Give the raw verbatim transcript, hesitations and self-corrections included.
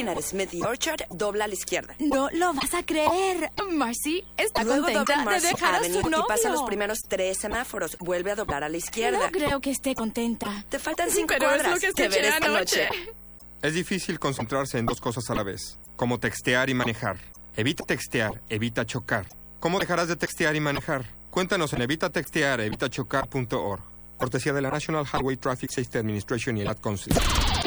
la Smith y Orchard, dobla a la izquierda. No lo vas a creer. Marcy está Luego contenta dobla de Marcy dejar a Avenue su novio. y pasa los primeros tres semáforos. Vuelve a doblar a la izquierda. No creo que esté contenta. Te faltan cinco Pero cuadras. es lo que Te escuché veré esta anoche. noche. Es difícil concentrarse en dos cosas a la vez, como textear y manejar. Evita textear, evita chocar. ¿Cómo dejarás de textear y manejar? Cuéntanos en evita textear, evita chocar punto org. Cortesía de la National Highway Traffic Safety Administration y el Ad Council.